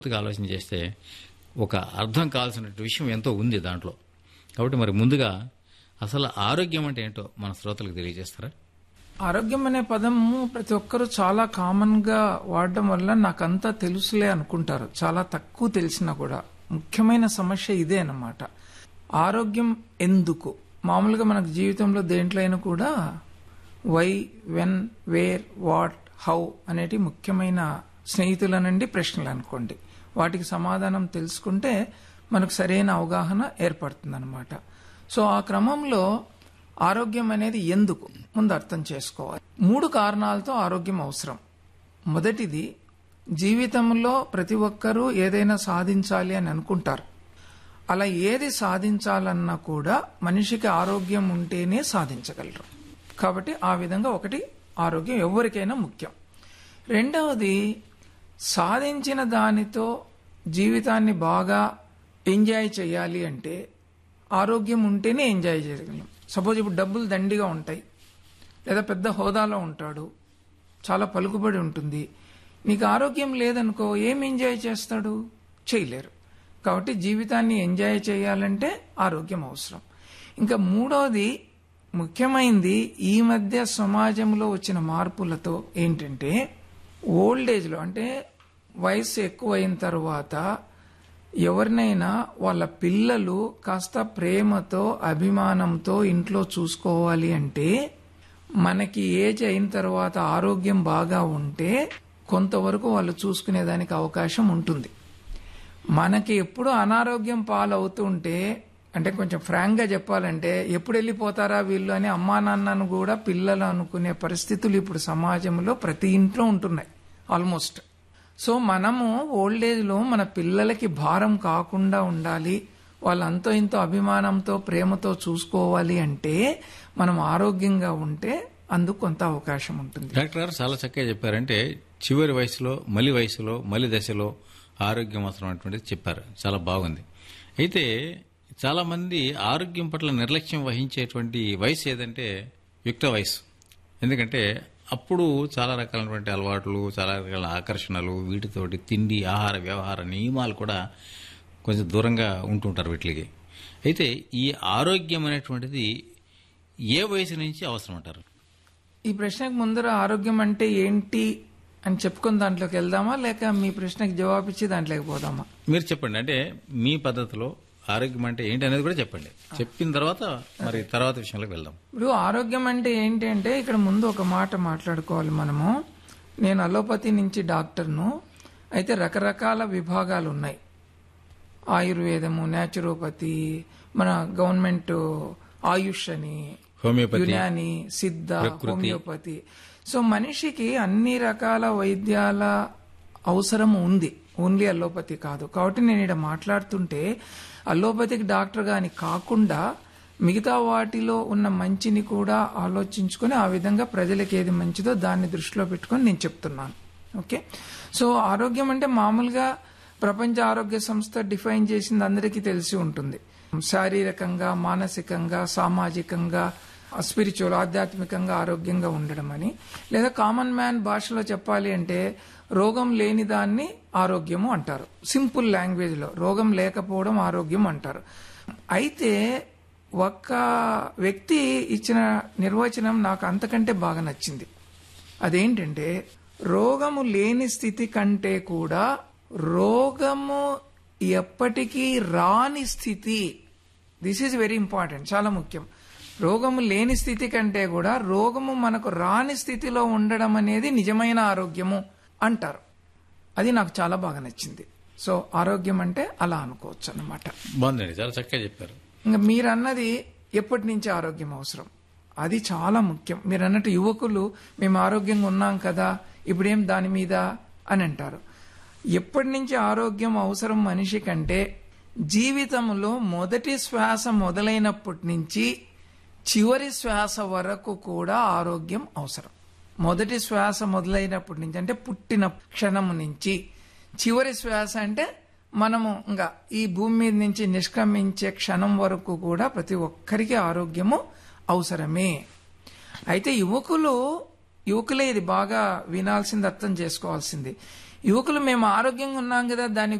ఆలోచన చేస్తే ఒక అర్థం కావాల్సిన విషయం ఎంతో ఉంది దాంట్లో. కాబట్టి మరి ముందుగా అసలు ఆరోగ్యం అంటే ఏంటో మన శ్రోతలకు తెలియజేస్తారా? ఆరోగ్యం అనే పదము ప్రతి ఒక్కరూ చాలా కామన్ గా వాడడం వల్ల నాకంతా తెలుసులే అనుకుంటారు. చాలా తక్కువ తెలిసినా కూడా ముఖ్యమైన సమస్య ఇదే అన్నమాట. ఆరోగ్యం ఎందుకు? మామూలుగా మనకు జీవితంలో దేంట్లో అయినా కూడా why, when, wear, what, how అనేటి ముఖ్యమైన స్నేహితుల నుండి ప్రశ్నలు అనుకోండి. వాటికి సమాధానం తెలుసుకుంటే మనకు సరైన అవగాహన ఏర్పడుతుంది అనమాట. సో ఆ క్రమంలో ఆరోగ్యం అనేది ఎందుకు ముందు అర్థం చేసుకోవాలి. 3 కారణాలతో ఆరోగ్యం అవసరం. మొదటిది, జీవితంలో ప్రతి ఒక్కరూ ఏదైనా సాధించాలి అని అనుకుంటారు. అలా ఏది సాధించాలన్నా కూడా మనిషికి ఆరోగ్యం ఉంటేనే సాధించగలరు. కాబట్టి ఆ విధంగా ఒకటి, ఆరోగ్యం ఎవరికైనా ముఖ్యం. రెండవది, సాధించిన దానితో జీవితాన్ని బాగా ఎంజాయ్ చేయాలి అంటే ఆరోగ్యం ఉంటేనే ఎంజాయ్ చేయగలం. సపోజ్ ఇప్పుడు డబ్బులు దండిగా ఉంటాయి, లేదా పెద్ద హోదాలో ఉంటాడు, చాలా పలుకుబడి ఉంటుంది, నీకు ఆరోగ్యం లేదనుకో ఏం ఎంజాయ్ చేస్తాడు? చేయలేరు. కాబట్టి జీవితాన్ని ఎంజాయ్ చేయాలంటే ఆరోగ్యం అవసరం. ఇంకా మూడవది, ముఖ్యమైనది, ఈ మధ్య సమాజంలో వచ్చిన మార్పులతో ఏంటంటే ఓల్డ్ ఏజ్లో అంటే వయసు ఎక్కువైన తర్వాత ఎవరినైనా వాళ్ళ పిల్లలు కాస్త ప్రేమతో అభిమానంతో ఇంట్లో చూసుకోవాలి అంటే మనకి ఏజ్ అయిన తర్వాత ఆరోగ్యం బాగా ఉంటే కొంతవరకు వాళ్ళు చూసుకునేదానికి అవకాశం ఉంటుంది. మనకి ఎప్పుడు అనారోగ్యం పాలవుతుంటే, అంటే కొంచెం ఫ్రాంక్ గా చెప్పాలంటే ఎప్పుడు వెళ్ళిపోతారా వీళ్ళు అని అమ్మా నాన్నను కూడా పిల్లలు అనుకునే పరిస్థితులు ఇప్పుడు సమాజంలో ప్రతి ఇంట్లో ఉంటున్నాయి ఆల్మోస్ట్. సో మనము ఓల్డ్ ఏజ్ లో మన పిల్లలకి భారం కాకుండా ఉండాలి, వాళ్ళంతో ఇంతో అభిమానంతో ప్రేమతో చూసుకోవాలి అంటే మనం ఆరోగ్యంగా ఉంటే అందుకు కొంత అవకాశం ఉంటుంది. డాక్టర్ గారు చాలా చక్కగా చెప్పారంటే చివరి వయసులో, మలి వయసులో, మలి దశలో ఆరోగ్యం అవసరం అటువంటిది చెప్పారు. చాలా బాగుంది. అయితే చాలా మంది ఆరోగ్యం పట్ల నిర్లక్ష్యం వహించేటువంటి వయసు ఏదంటే యుక్త వయసు. ఎందుకంటే అప్పుడు చాలా రకాలైనటువంటి అలవాట్లు, చాలా రకాల ఆకర్షణలు, వీటితోటి తిండి, ఆహార వ్యవహార నియమాలు కూడా కొంచెం దూరంగా ఉంటుంటారు వీటికి. అయితే ఈ ఆరోగ్యం అనేటువంటిది ఏ వయసు నుంచి అవసరం అంటారు? ఈ ప్రశ్నకు ముందర ఆరోగ్యం అంటే ఏంటి అని చెప్పుకుని దాంట్లోకి వెళ్దామా, లేక మీ ప్రశ్నకి జవాబిచ్చి దాంట్లోకి పోదామా? మీరు చెప్పండి. అంటే మీ పద్ధతిలో ఆరోగ్యం అంటే ఏంటి అనేది కూడా చెప్పండి. చెప్పిన తర్వాత మరి తర్వాత విషయంలోకి వెళ్దాం. ఇప్పుడు ఆరోగ్యం అంటే ఏంటి అంటే ఇక్కడ ముందు ఒక మాట మాట్లాడుకోవాలి మనము. నేను అలోపతి నుంచి డాక్టర్ను. అయితే రకరకాల విభాగాలు ఉన్నాయి. ఆయుర్వేదము, న్యాచురోపతి, మన గవర్నమెంట్ ఆయుష్ అని, హోమియోపతి, యునాని, సిద్ధ, హోమియోపతి. సో మనిషికి అన్ని రకాల వైద్యాల అవసరం ఉంది, ఓన్లీ అలోపతి కాదు. కాబట్టి నేను ఇక్కడ మాట్లాడుతుంటే అలోపతికి డాక్టర్ గాని కాకుండా మిగతా వాటిలో ఉన్న మంచిని కూడా ఆలోచించుకొని ఆ విధంగా ప్రజలకు ఏది మంచిదో దాన్ని దృష్టిలో పెట్టుకొని నేను చెప్తున్నాను. ఓకే. సో ఆరోగ్యం అంటే మామూలుగా ప్రపంచ ఆరోగ్య సంస్థ డిఫైన్ చేసింది అందరికీ తెలిసి ఉంటుంది. శారీరకంగా, మానసికంగా, సామాజికంగా, స్పిరిచువల్, ఆధ్యాత్మికంగా ఆరోగ్యంగా ఉండడం అని. లేదా కామన్ మ్యాన్ భాషలో చెప్పాలి అంటే రోగం లేని దాన్ని ఆరోగ్యము అంటారు. సింపుల్ లాంగ్వేజ్ లో రోగం లేకపోవడం ఆరోగ్యం అంటారు. అయితే ఒక్క వ్యక్తి ఇచ్చిన నిర్వచనం నాకు అంతకంటే బాగా నచ్చింది. అదేంటంటే రోగము లేని స్థితి కంటే కూడా రోగము ఎప్పటికీ రాని స్థితి, దిస్ ఈజ్ వెరీ ఇంపార్టెంట్, చాలా ముఖ్యం. రోగము లేని స్థితి కంటే కూడా రోగము మనకు రాని స్థితిలో ఉండడం అనేది నిజమైన ఆరోగ్యము అంటారు. అది నాకు చాలా బాగా నచ్చింది. సో ఆరోగ్యం అంటే అలా అనుకోవచ్చు అన్నమాట. బాగుందండి, చాలా చక్కగా చెప్పారు. ఇంకా మీరన్నది ఎప్పటి నుంచి ఆరోగ్యం అవసరం, అది చాలా ముఖ్యం. మీరు అన్నట్టు యువకులు మేము ఆరోగ్యంగా ఉన్నాం కదా ఇప్పుడేం దాని మీద అని అంటారు. ఎప్పటి నుంచి ఆరోగ్యం అవసరం మనిషి కంటే జీవితంలో మొదటి శ్వాస మొదలైనప్పటి నుంచి చివరి శ్వాస వరకు కూడా ఆరోగ్యం అవసరం. మొదటి శ్వాస మొదలైనప్పటి నుంచి అంటే పుట్టిన క్షణం నుంచి చివరి శ్వాస అంటే మనము ఇంకా ఈ భూమి మీద నుంచి నిష్క్రమించే క్షణం వరకు కూడా ప్రతి ఒక్కరికి ఆరోగ్యము అవసరమే. అయితే యువకులే ఇది బాగా వినాల్సింది, అర్థం చేసుకోవాల్సింది. యువకులు మేము ఆరోగ్యంగా ఉన్నాం కదా దాని